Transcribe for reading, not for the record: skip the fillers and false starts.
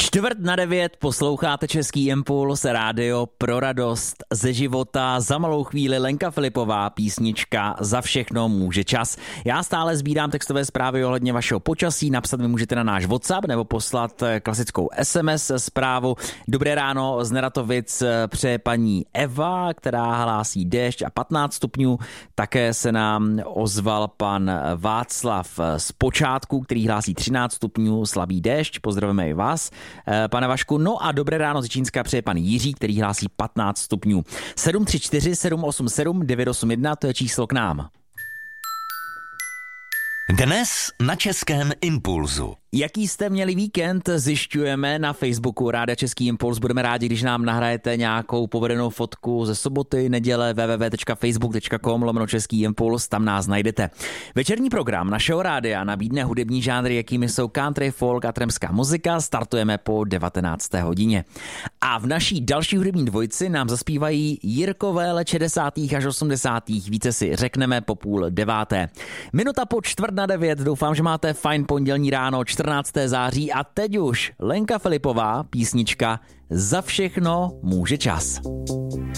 8:45 posloucháte Český impuls, rádio pro radost ze života. Za malou chvíli Lenka Filipová, písnička Za všechno může čas. Já stále sbírám textové zprávy ohledně vašeho počasí. Napsat mi můžete na náš WhatsApp nebo poslat klasickou SMS zprávu. Dobré ráno z Neratovic přeje paní Eva, která hlásí déšť a 15 stupňů. Také se nám ozval pan Václav z Počátku, který hlásí 13 stupňů, slabý déšť. Pozdravujeme i vás, pane Vašku. No a dobré ráno z Čínska přeje pan Jiří, který hlásí 15 stupňů. 734 787 981, to je číslo k nám. Dnes na Českém impulzu. Jaký jste měli víkend, zjišťujeme na Facebooku Rádia Český impuls. Budeme rádi, když nám nahrajete nějakou povedenou fotku ze soboty, neděle, www.facebook.com/Český impuls, tam nás najdete. Večerní program našeho rádia nabídne hudební žánry, jakými jsou country, folk a tramská muzika. Startujeme po 19. hodině. A v naší další hudební dvojici nám zaspívají Jirkové let 60. až 80. Více si řekneme po 8:30. Minuta po 8:45, doufám, že máte fajn pondělní ráno, 14. září a teď už Lenka Filipová, písnička Za všechno může čas.